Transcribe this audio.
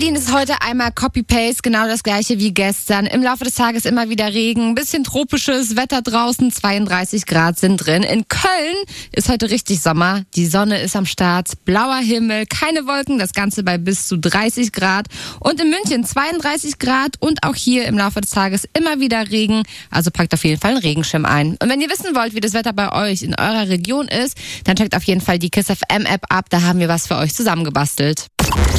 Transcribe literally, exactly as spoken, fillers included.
Berlin ist heute einmal Copy-Paste, genau das gleiche wie gestern. Im Laufe des Tages immer wieder Regen, ein bisschen tropisches Wetter draußen, zweiunddreißig Grad sind drin. In Köln ist heute richtig Sommer, die Sonne ist am Start, blauer Himmel, keine Wolken, das Ganze bei bis zu dreißig Grad. Und in München zweiunddreißig Grad und auch hier im Laufe des Tages immer wieder Regen, also packt auf jeden Fall einen Regenschirm ein. Und wenn ihr wissen wollt, wie das Wetter bei euch in eurer Region ist, dann checkt auf jeden Fall die KISS F M App ab, da haben wir was für euch zusammengebastelt.